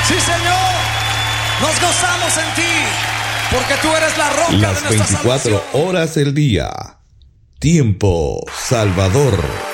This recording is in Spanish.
Sí, Señor, nos gozamos en ti, porque tú eres la roca Las de nuestra 24 salvación. horas del día. Tiempo Salvador.